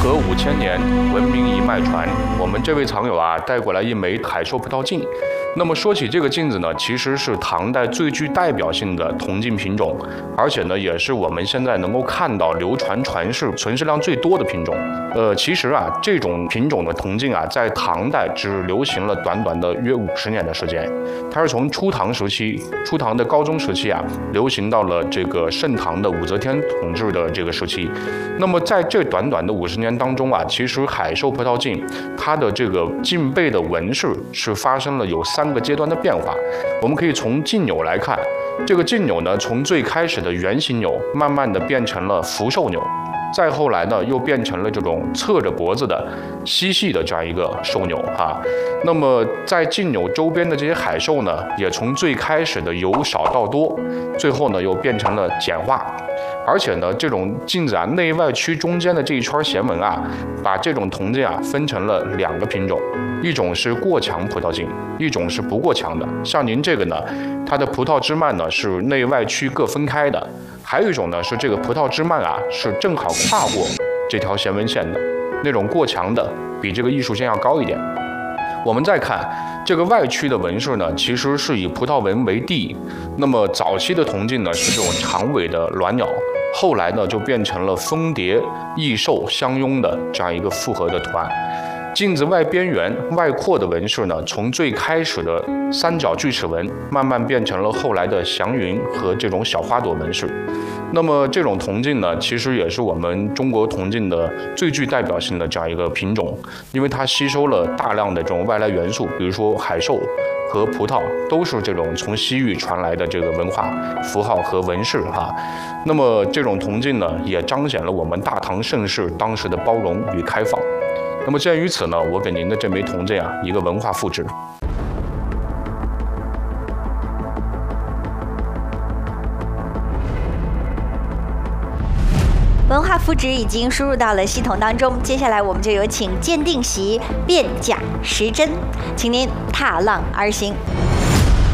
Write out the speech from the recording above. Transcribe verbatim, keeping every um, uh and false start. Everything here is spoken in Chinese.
和五千年，文明一脉传。我们这位藏友啊，带过来一枚海寿葡萄镜。那么说起这个镜子呢，其实是唐代最具代表性的铜镜品种，而且呢，也是我们现在能够看到流传传世、存世量最多的品种。呃，其实啊，这种品种的铜镜啊，在唐代只流行了短短的约五十年的时间。它是从初唐时期、初唐的高宗时期啊，流行到了这个盛唐的武则天统治的这个时期。那么在这短短的五十年当中啊，其实海寿葡萄镜它的这个镜背的纹饰是发生了有三个阶段的变化。我们可以从镜钮来看，这个镜钮呢，从最开始的圆形钮，慢慢的变成了福寿钮。再后来呢，又变成了这种侧着脖子的细细的这样一个寿钮啊。那么在镜钮周边的这些海寿呢，也从最开始的由少到多，最后呢又变成了简化。而且呢，这种镜子啊，内外区中间的这一圈弦纹啊，把这种铜镜啊分成了两个品种，一种是过强葡萄镜，一种是不过强的。像您这个呢，它的葡萄枝蔓呢是内外区各分开的。还有一种呢，是这个葡萄枝蔓啊，是正好跨过这条弦纹线的，那种过强的比这个艺术线要高一点。我们再看这个外区的纹饰呢，其实是以葡萄纹为地。那么早期的铜镜呢，是这种长尾的鸾鸟，后来呢就变成了蜂蝶、翼兽相拥的这样一个复合的图案。镜子外边缘外扩的纹饰呢，从最开始的三角锯齿纹，慢慢变成了后来的祥云和这种小花朵纹饰。那么这种铜镜呢，其实也是我们中国铜镜的最具代表性的这样一个品种，因为它吸收了大量的这种外来元素，比如说海寿和葡萄都是这种从西域传来的这个文化符号和纹饰哈。那么这种铜镜呢，也彰显了我们大唐盛世当时的包容与开放。那么鉴于此呢，我给您的这枚铜镜啊一个文化复制。 文化复制已经输入到了系统当中，接下来我们就有请鉴定席辨假识真，请您踏浪而行。